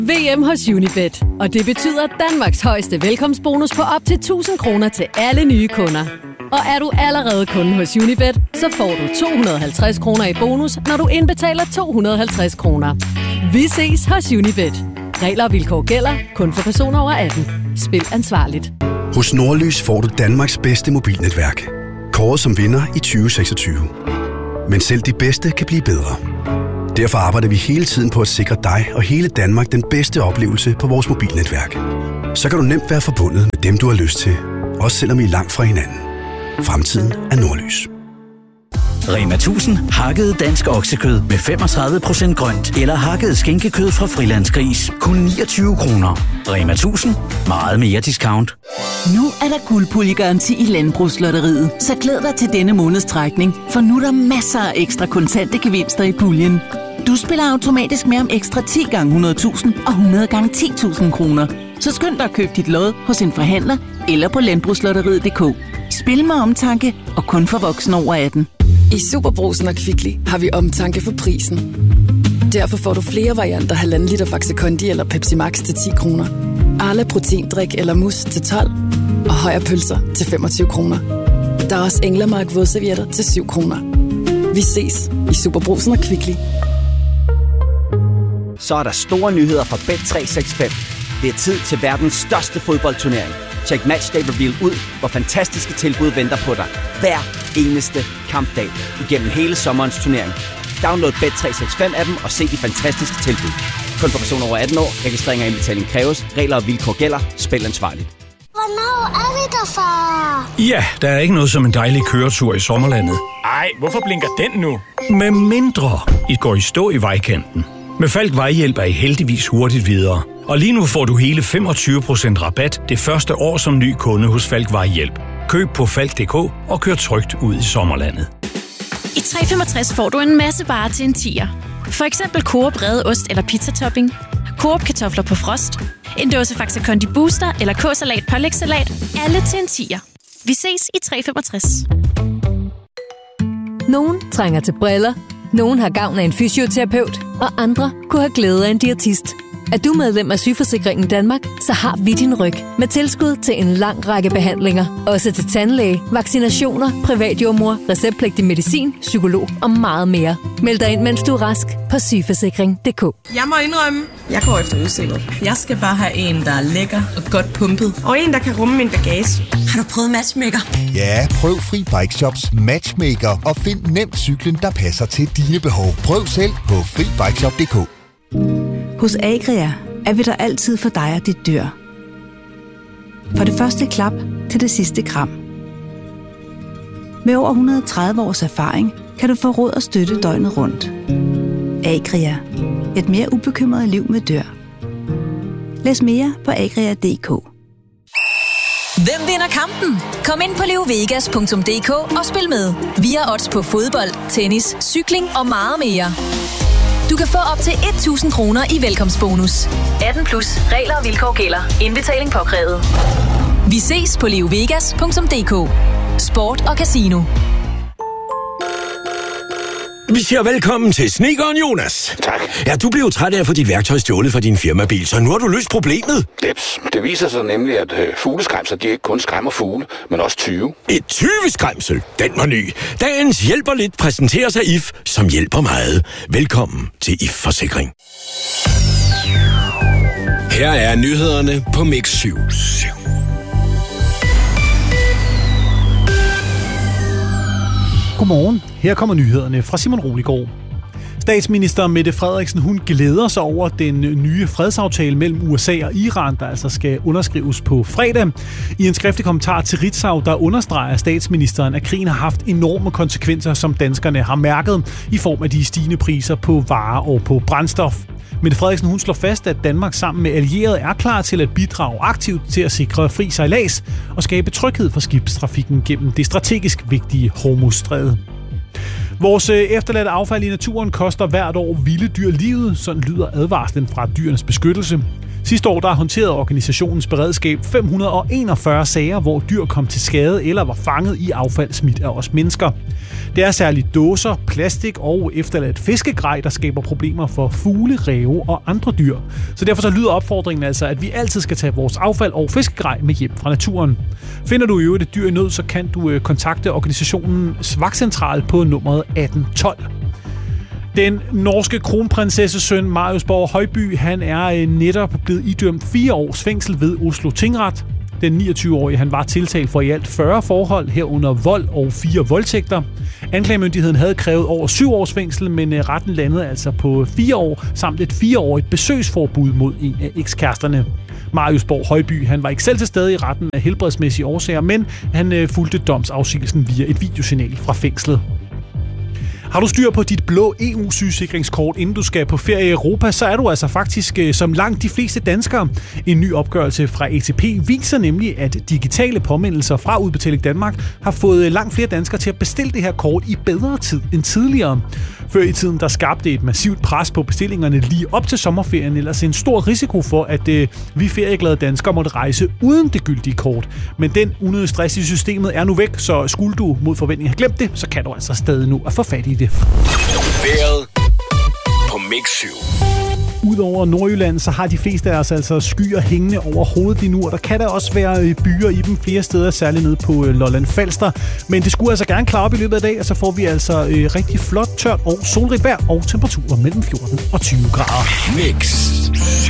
VM hos Unibet. Og det betyder Danmarks højeste velkomstbonus på op til 1.000 kroner til alle nye kunder. Og er du allerede kunde hos Unibet, så får du 250 kroner i bonus, når du indbetaler 250 kroner. Vi ses hos Unibet. Regler og vilkår gælder. Kun for personer over 18. Spil ansvarligt. Hos Nordlys får du Danmarks bedste mobilnetværk. Kåret som vinder i 2026. Men selv de bedste kan blive bedre. Derfor arbejder vi hele tiden på at sikre dig og hele Danmark den bedste oplevelse på vores mobilnetværk. Så kan du nemt være forbundet med dem, du har lyst til. Også selvom I er langt fra hinanden. Fremtiden er Nordlys. Rema 1000 hakket dansk oksekød med 35% grønt. Eller hakket skinkekød fra Frilandsgris. Kun 29 kroner. Rema 1000. Meget mere discount. Nu er der guldpuljegaranti i Landbrugslotteriet. Så glæd dig til denne måneds trækning. For nu er der masser af ekstra kontante gevinster i puljen. Du spiller automatisk med om ekstra 10 gange 100.000 og 100 gange 10.000 kroner. Så skynd dig at købe dit lod hos en forhandler eller på landbrugslotteriet.dk. Spil med omtanke og kun for voksne over 18. I Superbrugsen og Kvickly har vi omtanke for prisen. Derfor får du flere varianter 1,5 liter Faxe Kondi eller Pepsi Max til 10 kroner. Arla Proteindrik eller mus til 12. Og Højer Pølser til 25 kroner. Der er også Englemark vådservietter til 7 kroner. Vi ses i Superbrugsen og Kvickly. Så er der store nyheder fra Bet365. Det er tid til verdens største fodboldturnering. Check Matchday Reveal ud, hvor fantastiske tilbud venter på dig. Hver eneste kampdag igennem hele sommerens turnering. Download Bet365-appen og se de fantastiske tilbud. Kun for personer over 18 år. Registrering og indbetaling kræves. Regler og vilkår gælder. Spil ansvarligt. Hvornår er vi der, far? Ja, der er ikke noget som en dejlig køretur i sommerlandet. Ej, hvorfor blinker den nu? Med mindre I går i stå i vejkanten. Med Falck Vejhjælp er I heldigvis hurtigt videre. Og lige nu får du hele 25% rabat det første år som ny kunde hos Falck Vejhjælp. Køb på falck.dk og kør trygt ud i sommerlandet. I 365 får du en masse varer til en 10'er. For eksempel Coop brede ost eller pizzatopping, Coop kartofler på frost, en dåse Faxe Kondi Booster eller K-salat pålægssalat. Alle til en 10'er. Vi ses i 365. Nogen trænger til briller, nogen har gavn af en fysioterapeut, og andre kunne have glæde af en diætist. Er du medlem af Sygeforsikringen Danmark, så har vi din ryg med tilskud til en lang række behandlinger. Også til tandlæge, vaccinationer, privatjordmor, receptpligtig medicin, psykolog og meget mere. Meld dig ind, mens du er rask på sygeforsikring.dk. Jeg må indrømme, jeg går efter udselet. Jeg skal bare have en, der er lækker og godt pumpet. Og en, der kan rumme min bagage. Har du prøvet Matchmaker? Ja, prøv Fri Bike Shops Matchmaker og find nemt cyklen, der passer til dine behov. Prøv selv på FriBikeShop.dk. Hos Agria er vi der altid for dig og dit dyr. Fra det første klap til det sidste kram. Med over 130 års erfaring kan du få råd og støtte døgnet rundt. Agria. Et mere ubekymret liv med dyr. Læs mere på agria.dk. Hvem vinder kampen? Kom ind på leovegas.dk og spil med. Vi har odds på fodbold, tennis, cykling og meget mere. Du kan få op til 1.000 kroner i velkomstbonus. 18 plus. Regler og vilkår gælder. Indbetaling påkrævet. Vi ses på leovegas.dk. Sport og casino. Vi siger velkommen til snedkeren Jonas. Tak. Ja, du blev jo træt af at få dit værktøj stjålet fra din firmabil, så nu har du løst problemet. Det viser sig nemlig, at fugleskræmser, de ikke kun skræmmer fugle, men også tyve. Et tyveskræmsel? Den var ny. Dagens hjælper lidt præsenteres af IF, som hjælper meget. Velkommen til IF Forsikring. Her er nyhederne på Mix 7. Godmorgen. Her kommer nyhederne fra Simon Roligård. Statsminister Mette Frederiksen, hun glæder sig over den nye fredsaftale mellem USA og Iran, der altså skal underskrives på fredag. I en skriftlig kommentar til Ritzau, der understreger statsministeren, at krigen har haft enorme konsekvenser, som danskerne har mærket i form af de stigende priser på varer og på brændstof. Mette Frederiksen, hun slår fast, at Danmark sammen med allierede er klar til at bidrage aktivt til at sikre fri sejlads og skabe tryghed for skibstrafikken gennem det strategisk vigtige Hormuzstrædet. Vores efterladte affald i naturen koster hvert år vilde dyr livet, sådan lyder advarslen fra Dyrenes Beskyttelse. Sidste år der håndterede organisationens beredskab 541 sager, hvor dyr kom til skade eller var fanget i affald smidt af os mennesker. Det er særligt dåser, plastik og efterladt fiskegrej, der skaber problemer for fugle, ræve og andre dyr. Så derfor så lyder opfordringen altså, at vi altid skal tage vores affald og fiskegrej med hjem fra naturen. Finder du i øvrigt et dyr i nød, så kan du kontakte organisationens vagtcentral på nummeret 1812. Den norske kronprinsessesøn Marius Borg Højby, han er netop blevet idømt 4 års fængsel ved Oslo Tingrett. Den 29-årige han var tiltalt for i alt 40 forhold, herunder vold og 4 voldtægter. Anklagemyndigheden havde krævet over 7 års fængsel, men retten landede altså på 4 år, samt et 4-årigt besøgsforbud mod en af ekskæresterne. Marius Borg Højby han var ikke selv til stede i retten af helbredsmæssige årsager, men han fulgte domsafsigelsen via et videosignal fra fængslet. Har du styr på dit blå EU-sygesikringskort, inden du skal på ferie i Europa, så er du altså faktisk som langt de fleste danskere. En ny opgørelse fra ATP viser nemlig, at digitale påmindelser fra Udbetaling Danmark har fået langt flere danskere til at bestille det her kort i bedre tid end tidligere. Før i tiden der skabte et massivt pres på bestillingerne lige op til sommerferien, ellers en stor risiko for, at vi ferieglade danskere måtte rejse uden det gyldige kort. Men den unødige stress i systemet er nu væk, så skulle du mod forventning have glemt det, så kan du altså stadig nu at få fat i det. Vejret på Mix 7. Udover Nordjylland, så har de fleste af os altså skyer hængende over hovedet lige nu, og der kan der også være byer i dem flere steder, særligt nede på Lolland Falster. Men det skulle altså gerne klare op i løbet af dag, og så får vi altså rigtig flot, tørt og solrigt vejr og temperaturer mellem 14 og 20 grader. Mix 7.